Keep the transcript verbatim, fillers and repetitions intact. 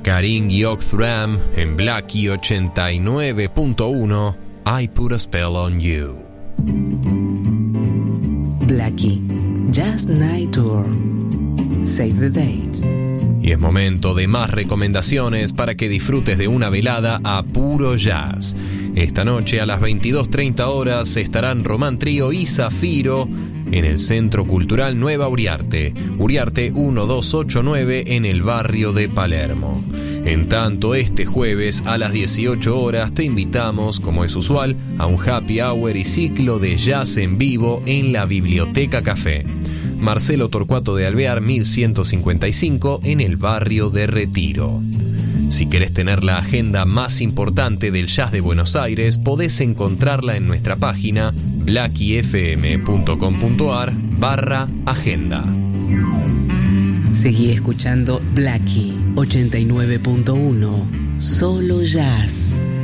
Karin Giok Thram en Blackie ochenta y nueve punto uno, I Put a Spell on You. Blackie Jazz Night Tour. Save the date. Y es momento de más recomendaciones para que disfrutes de una velada a puro jazz. Esta noche a las veintidós treinta horas estarán Román Trío y Zafiro en el Centro Cultural Nueva Uriarte, Uriarte uno dos ocho nueve en el barrio de Palermo. En tanto, este jueves a las dieciocho horas te invitamos, como es usual, a un happy hour y ciclo de jazz en vivo en la Biblioteca Café. Marcelo Torcuato de Alvear mil ciento cincuenta y cinco en el barrio de Retiro. Si querés tener la agenda más importante del jazz de Buenos Aires, podés encontrarla en nuestra página blackiefm.com.ar barra agenda. Seguí escuchando Blackie ochenta y nueve punto uno, solo jazz.